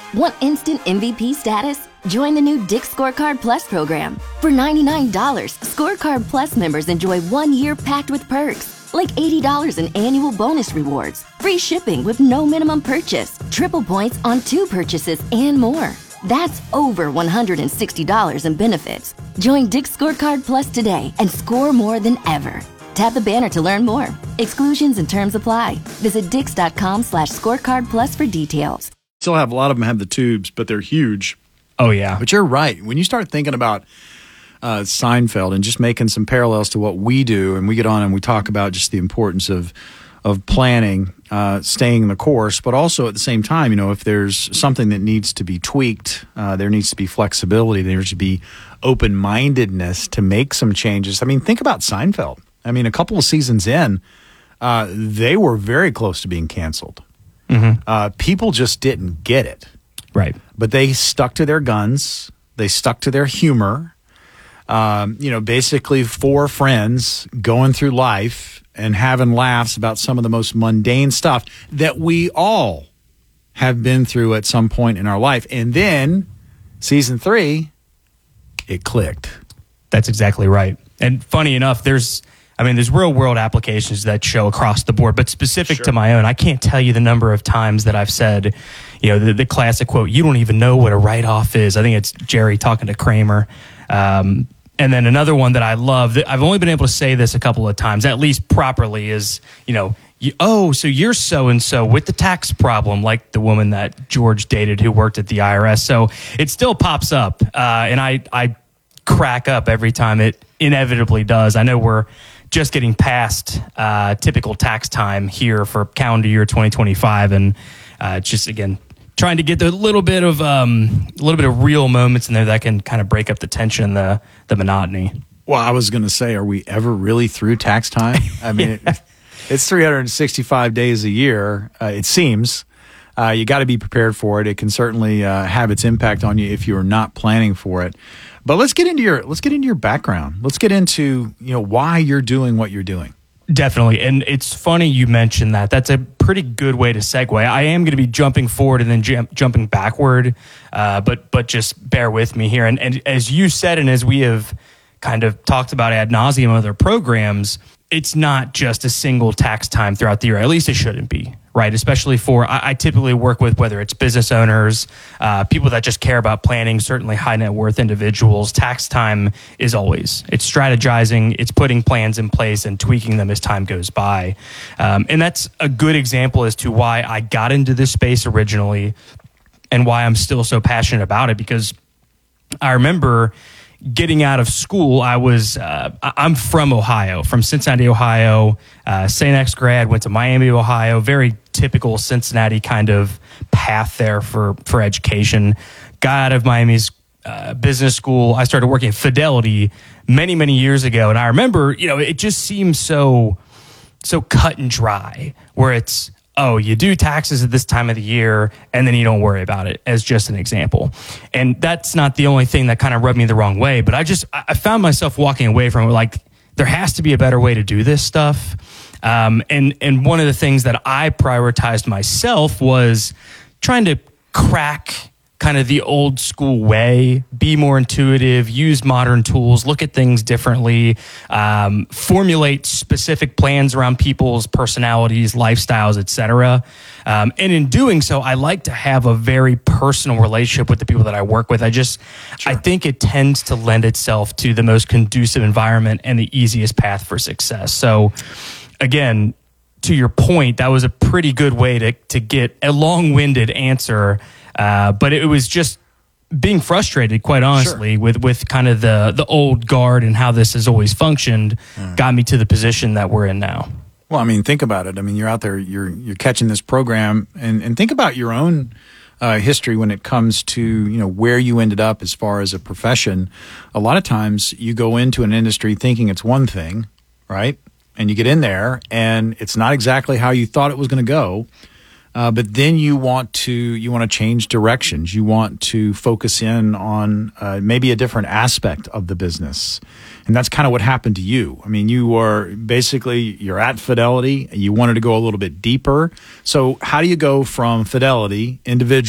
Want instant MVP status? Join the new Dick's Scorecard Plus program. For $99, Scorecard Plus members enjoy 1 year packed with perks, like $80 in annual bonus rewards, free shipping with no minimum purchase, triple points on 2 purchases, and more. That's over $160 in benefits. Join Dick's Scorecard Plus today and score more than ever. Tap the banner to learn more. Exclusions and terms apply. Visit dix.com/scorecard plus for details. Still have a lot of them have the tubes, but they're huge. Oh, yeah. But you're right. When you start thinking about Seinfeld and just making some parallels to what we do, and we get on and we talk about just the importance of planning, staying the course, but also at the same time, if there's something that needs to be tweaked, there needs to be flexibility, there needs to be open-mindedness to make some changes. I mean, think about Seinfeld. I mean, a couple of seasons in, they were very close to being canceled. Mm-hmm. People just didn't get it. Right. But they stuck to their guns. They stuck to their humor. Basically 4 friends going through life and having laughs about some of the most mundane stuff that we all have been through at some point in our life. And then season 3, it clicked. That's exactly right. And funny enough, there's real world applications that show across the board, but specific to my own, I can't tell you the number of times that I've said, the classic quote, "You don't even know what a write-off is." I think it's Jerry talking to Kramer. And then another one that I love, that I've only been able to say this a couple of times, at least properly, is, so you're so-and-so with the tax problem, like the woman that George dated who worked at the IRS. So it still pops up, and I crack up every time it inevitably does. I know we're just getting past typical tax time here for calendar year 2025, and just again trying to get a little bit of real moments in there that can kind of break up the tension, the monotony. Well, I was going to say, are we ever really through tax time? I mean, it's 365 days a year. It seems. You got to be prepared for it. It can certainly have its impact on you if you're not planning for it. But let's get into your background. Let's get into why you're doing what you're doing. Definitely, and it's funny you mentioned that. That's a pretty good way to segue. I am going to be jumping forward and then jumping backward, but just bear with me here. And as you said, and as we have kind of talked about ad nauseum in other programs, it's not just a single tax time throughout the year. At least it shouldn't be, right? Especially for, I typically work with, whether it's business owners, people that just care about planning, certainly high net worth individuals. Tax time is always, it's strategizing, it's putting plans in place and tweaking them as time goes by. And that's a good example as to why I got into this space originally and why I'm still so passionate about it, because I remember getting out of school. I'm from Ohio, from Cincinnati, Ohio, St. X grad, went to Miami, Ohio, very typical Cincinnati kind of path there for education. Got out of Miami's business school. I started working at Fidelity many, many years ago. And I remember, it just seems so cut and dry, where it's, oh, you do taxes at this time of the year, and then you don't worry about it, as just an example. And that's not the only thing that kind of rubbed me the wrong way, but I found myself walking away from it like, there has to be a better way to do this stuff. And one of the things that I prioritized myself was trying to crack kind of the old school way, be more intuitive, use modern tools, look at things differently, formulate specific plans around people's personalities, lifestyles, etc. And in doing so, I like to have a very personal relationship with the people that I work with. I think it tends to lend itself to the most conducive environment and the easiest path for success. So again, to your point, that was a pretty good way to get a long-winded answer. But it was just being frustrated, quite honestly, with kind of the old guard and how this has always functioned, got me to the position that we're in now. Well, I mean, think about it. I mean, you're out there, you're catching this program, and think about your own history when it comes to where you ended up as far as a profession. A lot of times, you go into an industry thinking it's one thing, right? And you get in there, and it's not exactly how you thought it was going to go. But then you want to change directions. You want to focus in on maybe a different aspect of the business. And that's kind of what happened to you. I mean, you're at Fidelity. You wanted to go a little bit deeper. So how do you go from Fidelity, individual,